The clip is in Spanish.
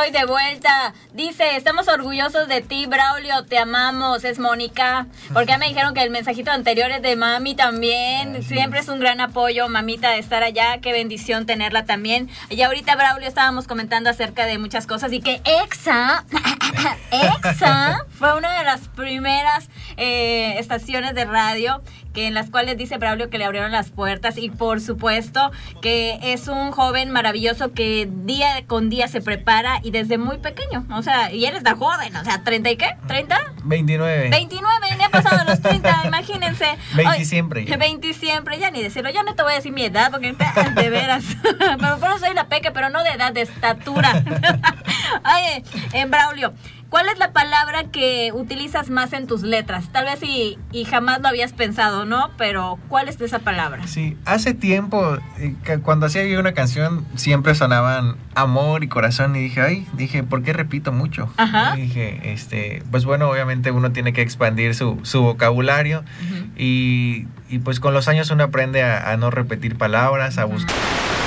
estoy de vuelta. Dice, estamos orgullosos de ti, Braulio, te amamos, es Mónica. Porque ya me dijeron que el mensajito anterior es de mami también. Sí. Siempre es un gran apoyo, mamita, de estar allá. Qué bendición tenerla también. Y ahorita, Braulio, estábamos comentando acerca de muchas cosas y que EXA fue una de las primeras estaciones de radio en las cuales dice Braulio que le abrieron las puertas, y por supuesto que es un joven maravilloso que día con día se prepara y desde muy pequeño, o sea, y él está joven, o sea, ¿30 y qué? ¿30? 29, ni ha pasado los 30, imagínense. 20 siempre. 20 siempre, ya ni decirlo, ya no te voy a decir mi edad porque de veras, pero por eso soy la peque, pero no de edad, de estatura. Oye, Braulio, ¿cuál es la palabra que utilizas más en tus letras? Tal vez y jamás lo habías pensado, ¿no? Pero ¿cuál es esa palabra? Sí, hace tiempo, cuando hacía yo una canción, siempre sonaban amor y corazón, y dije, ¿por qué repito mucho? Ajá. Y dije, pues bueno, obviamente uno tiene que expandir su vocabulario, Uh-huh. y pues con los años uno aprende a no repetir palabras, a buscar